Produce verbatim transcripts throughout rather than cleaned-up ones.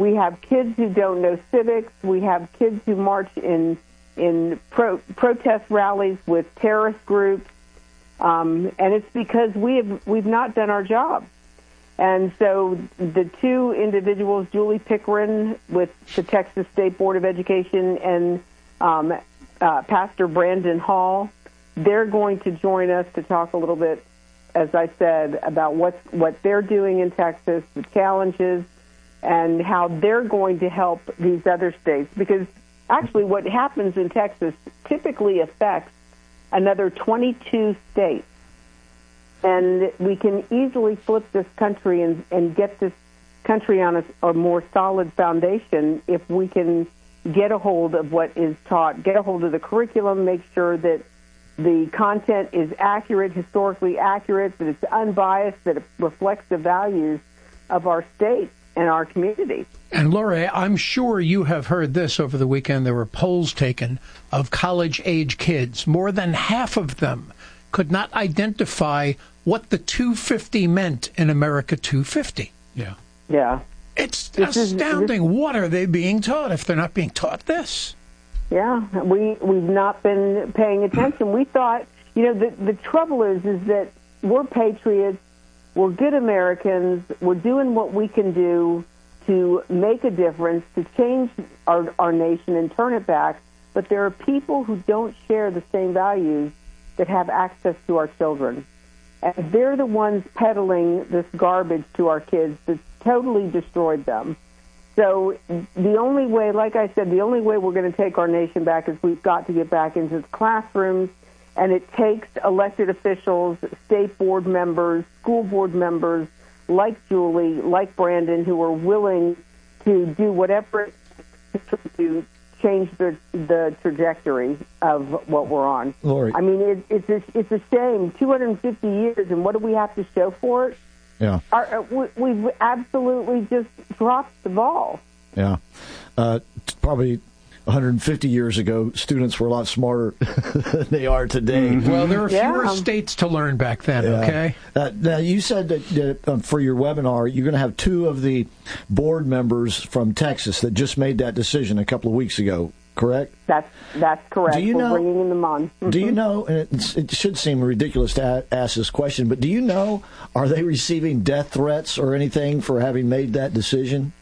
We have kids who don't know civics. We have kids who march in in pro, protest rallies with terrorist groups, um, and it's because we have we've not done our job. And so the two individuals, Julie Pickering with the Texas State Board of Education and um, uh, Pastor Brandon Hall, they're going to join us to talk a little bit, as I said, about what's, what they're doing in Texas, the challenges, and how they're going to help these other states. Because actually what happens in Texas typically affects another twenty-two states. And we can easily flip this country and, and get this country on a, a more solid foundation if we can get a hold of what is taught, get a hold of the curriculum, make sure that the content is accurate, historically accurate, that it's unbiased, that it reflects the values of our state and our community. And Laura, I'm sure you have heard this over the weekend. There were polls taken of college-age kids. More than half of them could not identify what the two fifty meant in America two fifty. Yeah. Yeah. It's this astounding. Is, this, what are they being taught if they're not being taught this? Yeah, we, we've not been paying attention. We thought, you know, the, the trouble is, is that we're patriots, we're good Americans, we're doing what we can do to make a difference, to change our, our nation and turn it back, but there are people who don't share the same values that have access to our children. And they're the ones peddling this garbage to our kids that's totally destroyed them. So the only way, like I said, the only way we're going to take our nation back is we've got to get back into the classrooms, and it takes elected officials, state board members, school board members, like Julie, like Brandon, who are willing to do whatever it takes to change the the trajectory of what we're on. Lori. I mean, it, it's a, it's a shame. two hundred fifty years, and what do we have to show for it? Yeah. Our, we, we've absolutely just dropped the ball. Yeah. Uh, probably one hundred fifty years ago, students were a lot smarter than they are today. Mm-hmm. Well, there were fewer Yeah. states to learn back then, Yeah. okay? Uh, now, you said that, that um, for your webinar, you're going to have two of the board members from Texas that just made that decision a couple of weeks ago, correct? That's that's correct. Do you We're know, bringing them on. Do you know, and it's, it should seem ridiculous to a- ask this question, but do you know, are they receiving death threats or anything for having made that decision?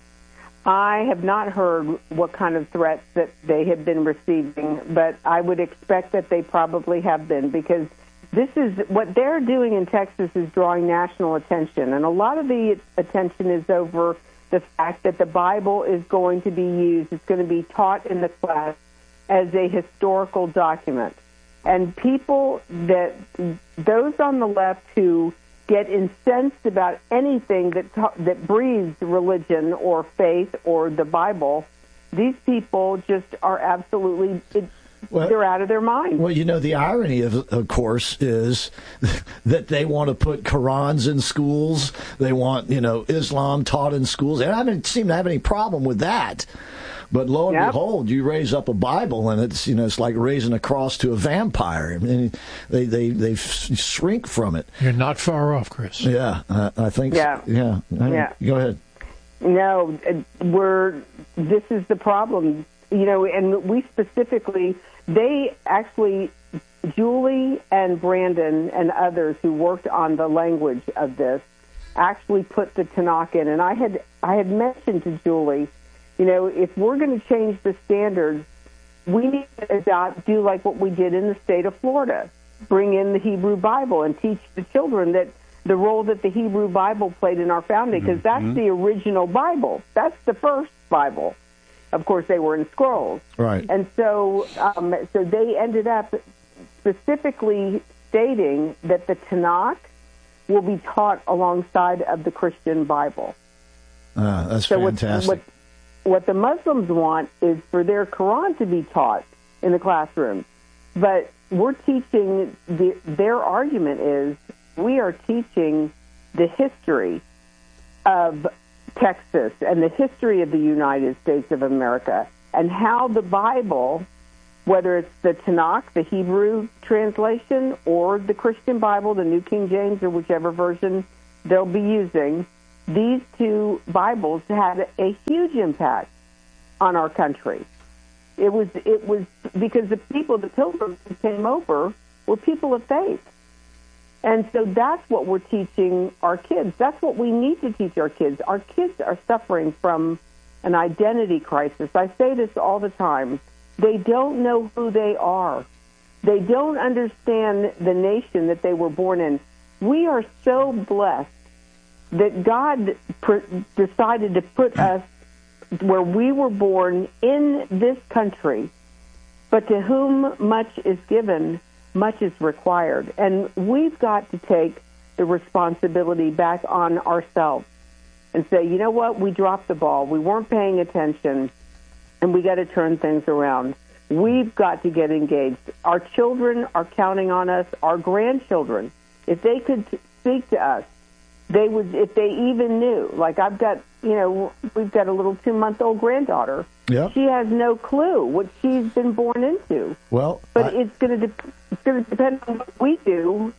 I have not heard what kind of threats that they have been receiving, but I would expect that they probably have been, because this is what they're doing in Texas is drawing national attention, and a lot of the attention is over the fact that the Bible is going to be used, it's going to be taught in the class as a historical document. And people that, those on the left who get incensed about anything that ta- that breathes religion or faith or the Bible, these people just are absolutely, it, well, they're out of their mind. Well, you know, the irony, of, of course, is that they want to put Qurans in schools. They want, you know, Islam taught in schools. And I don't seem to have any problem with that. But lo and yep. behold, you raise up a Bible, and it's, you know, it's like raising a cross to a vampire. I mean, they they they shrink from it. You're not far off, Chris. Yeah, uh, I think. Yeah, so. yeah. I, yeah. Go ahead. No, we're. This is the problem, you know, and we specifically. They actually, Julie and Brandon and others who worked on the language of this, actually put the Tanakh in, and I had I had mentioned to Julie, you know, if we're going to change the standards, we need to adopt, do like what we did in the state of Florida, bring in the Hebrew Bible and teach the children that the role that the Hebrew Bible played in our founding, because that's mm-hmm. the original Bible. That's the first Bible. Of course, they were in scrolls. Right. And so, um, so they ended up specifically stating that the Tanakh will be taught alongside of the Christian Bible. Ah, that's so fantastic. What, what, what the Muslims want is for their Quran to be taught in the classroom. But we're teaching, the, their argument is we are teaching the history of Texas and the history of the United States of America and how the Bible, whether it's the Tanakh, the Hebrew translation, or the Christian Bible, the New King James, or whichever version they'll be using, these two Bibles had a huge impact on our country. It was it was because the people, the pilgrims who came over, were people of faith. And so that's what we're teaching our kids. That's what we need to teach our kids. Our kids are suffering from an identity crisis. I say this all the time. They don't know who they are. They don't understand the nation that they were born in. We are so blessed that God pr- decided to put us where we were born in this country. But to whom much is given, much is required. And we've got to take the responsibility back on ourselves and say, you know what, we dropped the ball. We weren't paying attention, and we got to turn things around. We've got to get engaged. Our children are counting on us, our grandchildren. If they could speak to us, they would, if they even knew. Like I've got, you know, we've got a little two-month-old granddaughter. Yep. She has no clue what she's been born into. Well, but I... it's going to de- it's going to depend on what we do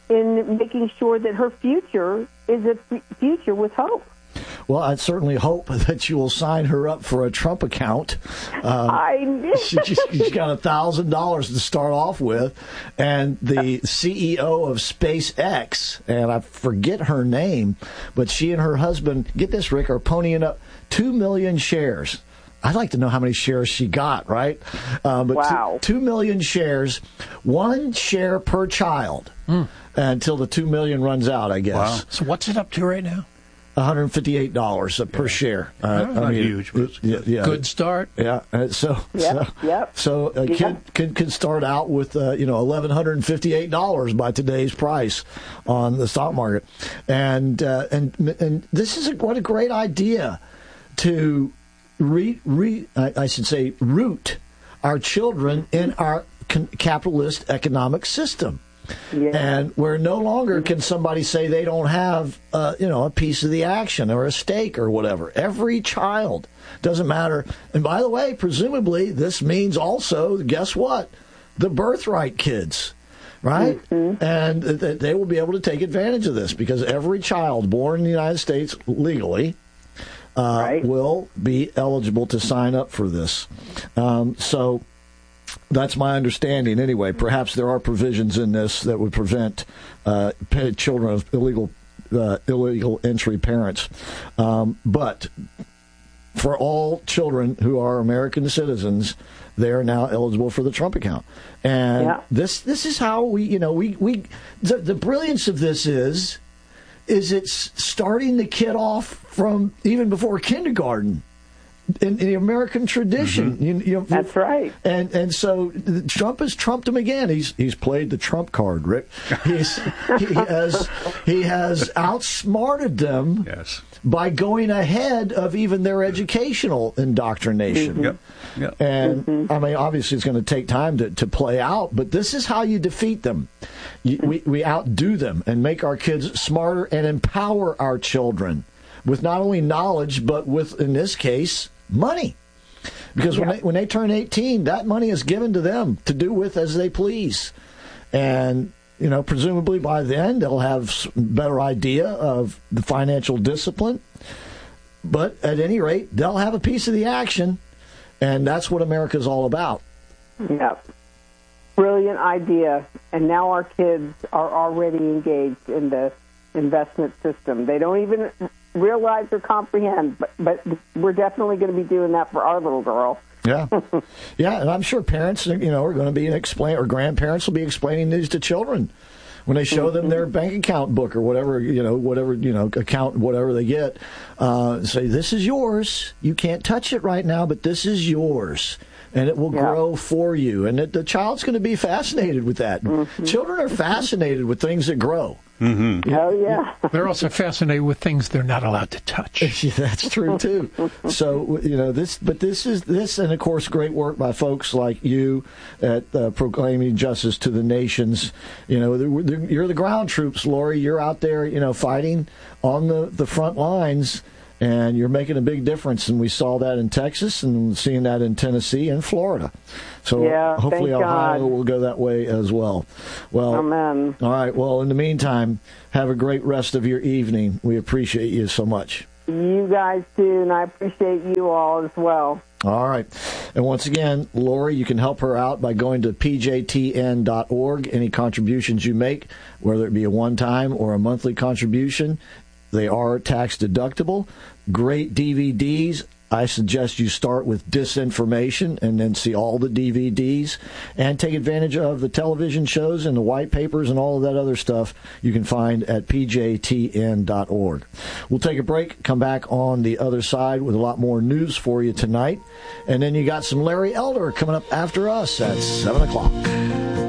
in making sure that her future is a f- future with hope. Well, I certainly hope that you will sign her up for a Trump account. Um, I she, she's got a thousand dollars to start off with, and the C E O of SpaceX, and I forget her name, but she and her husband, get this, Rick, are ponying up two million shares. I'd like to know how many shares she got, right? Uh, but wow. two, two million shares, one share per child, mm. until the two million runs out, I guess. Wow. So what's it up to right now? one hundred fifty-eight dollars per yeah. share. Uh, Not I mean, huge. But yeah, yeah. Good start. Yeah. Uh, so, yep, so, yep. so a yep. kid can, can start out with, uh, you know, eleven fifty-eight dollars by today's price on the stock market. And, uh, and, and this is a, what a great idea to re, re I, I should say, root our children in our con- capitalist economic system. Yeah. And where no longer can somebody say they don't have, uh, you know, a piece of the action or a stake or whatever. Every child, doesn't matter. And by the way, presumably this means also, guess what? The birthright kids, right? Mm-hmm. And th- they will be able to take advantage of this because every child born in the United States legally uh, right. will be eligible to sign up for this. Um, so... That's my understanding anyway. Perhaps there are provisions in this that would prevent uh, children of illegal uh, illegal entry parents. Um, but for all children who are American citizens, they are now eligible for the Trump account. And yeah. this this is how we, you know, we, we the, the brilliance of this is, is it's starting the kid off from even before kindergarten. In, in the American tradition, mm-hmm. you, you know, that's right. And and so Trump has trumped him again. He's he's played the Trump card, Rick. He's he has he has outsmarted them yes. by going ahead of even their educational indoctrination. Mm-hmm. Yep. Yep. And mm-hmm. I mean, obviously, it's going to take time to, to play out, but this is how you defeat them. You, we we outdo them and make our kids smarter and empower our children with not only knowledge, but with, in this case, money. Because when, yeah. they, when they turn eighteen, that money is given to them to do with as they please. And, you know, presumably by then they'll have a better idea of the financial discipline. But at any rate, they'll have a piece of the action. And that's what America's all about. Yeah. Brilliant idea. And now our kids are already engaged in the investment system. They don't even realize or comprehend, but, but we're definitely going to be doing that for our little girl. Yeah, yeah, and I'm sure parents, you know, are going to be explain, or grandparents will be explaining these to children when they show them their bank account book or whatever, you know, whatever, you know, account, whatever they get. Uh, say, this is yours. You can't touch it right now, but this is yours. And it will yeah. grow for you. And it, the child's going to be fascinated with that. Mm-hmm. Children are fascinated with things that grow. Mm-hmm. Oh, yeah. They're also fascinated with things they're not allowed to touch. Yeah, that's true, too. So, you know, this, but this is, this, and of course, great work by folks like you at uh, Proclaiming Justice to the Nations. You know, the, the, you're the ground troops, Lori. You're out there, you know, fighting on the, the front lines. And you're making a big difference, and we saw that in Texas and seeing that in Tennessee and Florida. So yeah, hopefully thank Ohio God. will go that way as well. Well, Amen. All right. Well, in the meantime, have a great rest of your evening. We appreciate you so much. You guys too, and I appreciate you all as well. All right. And once again, Lori, you can help her out by going to P J T N dot org. Any contributions you make, whether it be a one-time or a monthly contribution, they are tax deductible. Great D V Ds. I suggest you start with Disinformation and then see all the D V Ds and take advantage of the television shows and the white papers and all of that other stuff you can find at P J T N dot org. We'll take a break, come back on the other side with a lot more news for you tonight. And then you got some Larry Elder coming up after us at seven o'clock.